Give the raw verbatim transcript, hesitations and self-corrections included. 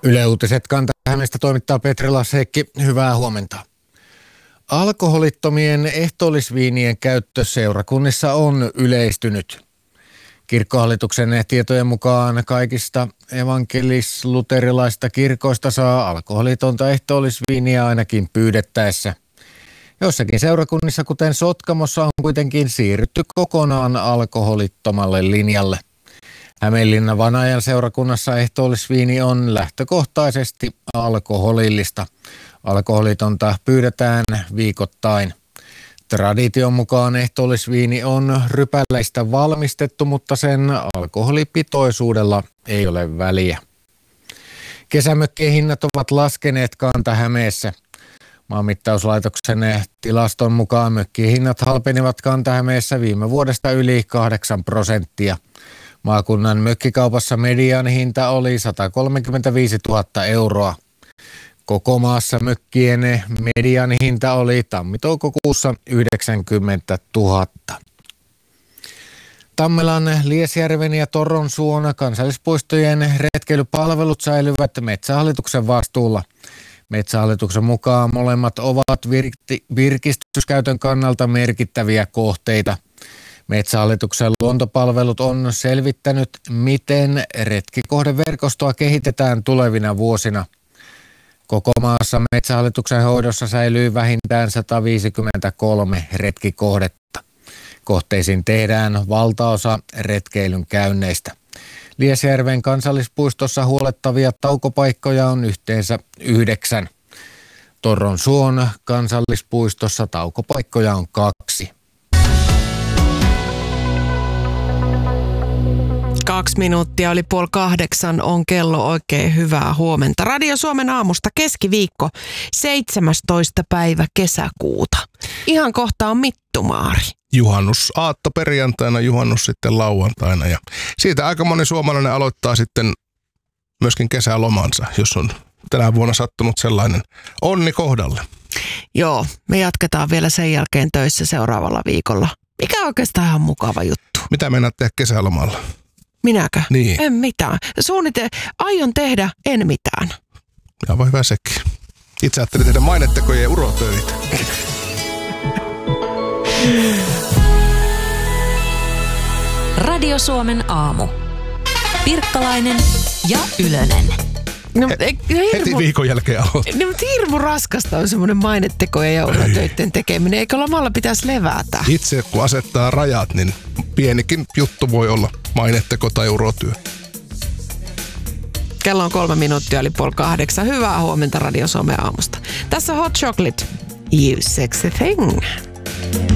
Yle Uutiset Kanta-Hämeestä toimittaa Petri Lasse-Heikki. Hyvää huomenta. Alkoholittomien ehtoollisviinien käyttö seurakunnissa on yleistynyt. Kirkkohallituksen tietojen mukaan kaikista evankelis-luterilaisista kirkoista saa alkoholitonta ehtoollisviiniä ainakin pyydettäessä. Joissakin seurakunnissa, kuten Sotkamossa, on kuitenkin siirrytty kokonaan alkoholittomalle linjalle. Hämeenlinnan Vanajan seurakunnassa ehtoollisviini on lähtökohtaisesti alkoholillista. Alkoholitonta pyydetään viikoittain. Tradition mukaan ehtoollisviini on rypäleistä valmistettu, mutta sen alkoholipitoisuudella ei ole väliä. Kesämökkien hinnat ovat laskeneet Kanta-Hämeessä. Maanmittauslaitoksen tilaston mukaan mökkien hinnat halpenivat Kanta-Hämeessä viime vuodesta yli kahdeksan prosenttia. Maakunnan mökkikaupassa mediaanihinta oli sata kolmekymmentäviisituhatta euroa. Koko maassa mökkien mediaanihinta oli tammi-toukokuussa yhdeksänkymmentätuhatta. Tammelan, Liesjärven ja Torronsuon kansallispuistojen retkeilypalvelut säilyvät Metsähallituksen vastuulla. Metsähallituksen mukaan molemmat ovat vir- virkistyskäytön kannalta merkittäviä kohteita. Metsähallituksen luontopalvelut on selvittänyt, miten retkikohdeverkostoa kehitetään tulevina vuosina. Koko maassa Metsähallituksen hoidossa säilyy vähintään sata viisikymmentäkolme retkikohdetta. Kohteisiin tehdään valtaosa retkeilyn käynneistä. Liesjärven kansallispuistossa huolettavia taukopaikkoja on yhteensä yhdeksän. Torronsuon kansallispuistossa taukopaikkoja on kaksi. Kaksi minuuttia oli puoli kahdeksan on kello. Oikein hyvää huomenta. Radio Suomen aamusta keskiviikko, seitsemästoista päivä kesäkuuta. Ihan kohta on mittumaari. Juhannus aatto perjantaina, juhannus sitten lauantaina ja siitä aika moni suomalainen aloittaa sitten myöskin kesälomansa, jos on tänä vuonna sattunut sellainen onni kohdalle. Joo, me jatketaan vielä sen jälkeen töissä seuraavalla viikolla. Mikä on oikeastaan ihan mukava juttu. Mitä meinaat tehdä kesälomalla? Minäkö? Niin. En mitään. Suunnite, aion tehdä, en mitään. Ja voi hyvä sekin. Itse ajattelin tehdä mainetekoja ja urotöitä. Radio Suomen aamu. Pirkkalainen ja Ylönen. No, He, ei, hirmu, heti viikon jälkeen aloittaa. No, mutta hirmu raskasta on semmoinen mainetekojen ja urotöiden tekeminen. Eikö lomalla pitäisi levätä? Itse kun asettaa rajat, niin pienikin juttu voi olla maineteko tai urotyö. Kello on kolme minuuttia, eli puoli kahdeksan. Hyvää huomenta Radio Suomen aamusta. Tässä Hot Chocolate. You sexy thing.